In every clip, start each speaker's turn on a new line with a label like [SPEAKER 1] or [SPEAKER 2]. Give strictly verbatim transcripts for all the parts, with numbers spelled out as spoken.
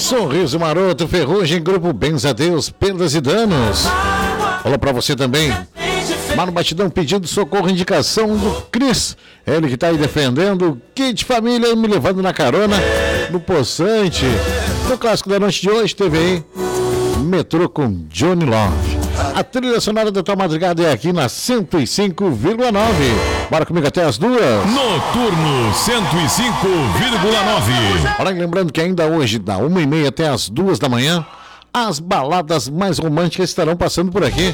[SPEAKER 1] Sorriso Maroto, Ferrugem, Grupo Benza Deus, Perdas e Danos. Olá pra você também. Mano Batidão pedindo socorro, indicação do Cris. Ele que tá aí defendendo o kit família e me levando na carona no Poçante. No clássico da noite de hoje teve aí Metrô com Johnny Love. A trilha sonora da tua madrugada é aqui na cento e cinco vírgula nove. Bora comigo até as duas.
[SPEAKER 2] Noturno cento e cinco vírgula nove.
[SPEAKER 1] Olha, lembrando que ainda hoje, da uma e meia até as duas da manhã, as baladas mais românticas estarão passando por aqui.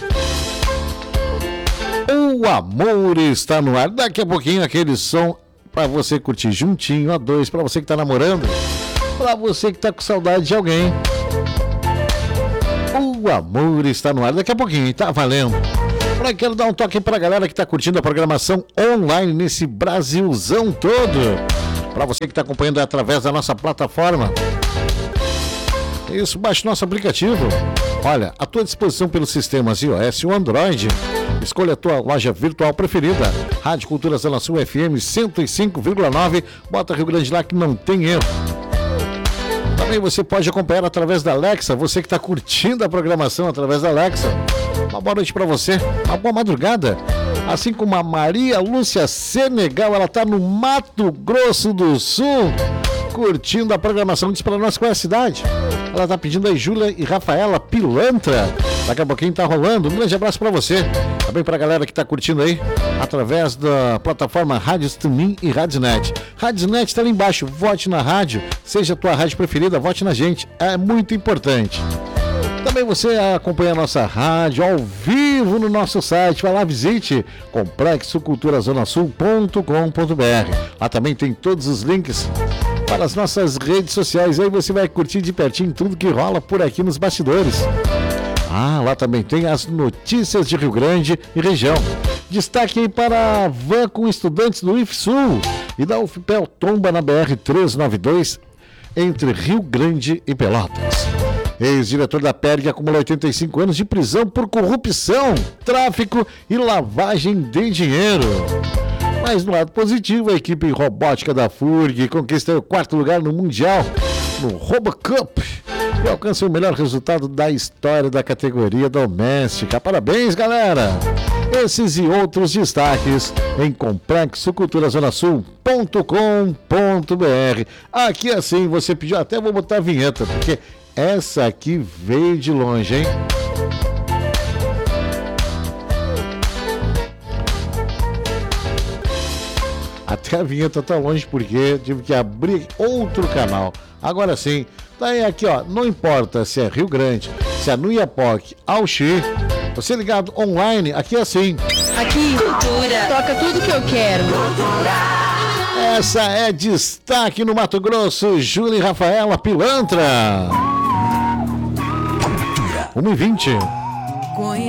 [SPEAKER 1] O amor está no ar. Daqui a pouquinho aquele som pra você curtir juntinho, a dois, pra você que tá namorando, pra você que tá com saudade de alguém. O amor está no ar. Daqui a pouquinho, tá valendo. Pra quero dar um toque pra galera que tá curtindo a programação online nesse Brasilzão todo. Pra você que tá acompanhando através da nossa plataforma. Isso, baixe nosso aplicativo. Olha, à tua disposição pelos sistemas iOS ou Android. Escolha a tua loja virtual preferida. Rádio Cultura Zona Sul F M cento e cinco vírgula nove. Bota Rio Grande lá que não tem erro. Também você pode acompanhar através da Alexa. Você que está curtindo a programação através da Alexa. Uma boa noite para você. Uma boa madrugada. Assim como a Maria Lúcia Senegal, ela está no Mato Grosso do Sul, curtindo a programação. Diz para nós qual é a cidade. Ela tá pedindo aí Júlia e Rafaela Pilantra. Daqui a pouquinho tá rolando. Um grande abraço pra você. Também pra galera que tá curtindo aí através da plataforma Rádio Streaming e Radiosnet. Radiosnet tá ali embaixo. Vote na rádio. Seja a tua rádio preferida, vote na gente. É muito importante. Também você acompanha a nossa rádio ao vivo no nosso site. Vai lá, visite complexo cultura zona sul ponto com ponto b r. Lá também tem todos os links para as nossas redes sociais. Aí você vai curtir de pertinho tudo que rola por aqui nos bastidores. Ah, lá também tem as notícias de Rio Grande e região. Destaque aí para a van com estudantes do I F Sul e da U F P E L tomba na B R trezentos e noventa e dois entre Rio Grande e Pelotas. Ex-diretor da P E R G acumula oitenta e cinco anos de prisão por corrupção, tráfico e lavagem de dinheiro. Mas no lado positivo, a equipe robótica da F U R G conquista o quarto lugar no Mundial, no RoboCup, e alcança o melhor resultado da história da categoria doméstica. Parabéns, galera! Esses e outros destaques em complexo cultura zona sul ponto com ponto b r. Aqui assim, você pediu, até vou botar a vinheta, porque essa aqui veio de longe, hein? Até a vinheta tá longe porque tive que abrir outro canal. Agora sim, tá aí aqui, ó. Não importa se é Rio Grande, se é no Iapoque, Auxi, você ligado online, aqui é assim.
[SPEAKER 3] Aqui, cultura. Toca tudo que eu quero.
[SPEAKER 1] Essa é destaque no Mato Grosso, Júlia e Rafaela Pilantra. uma e vinte.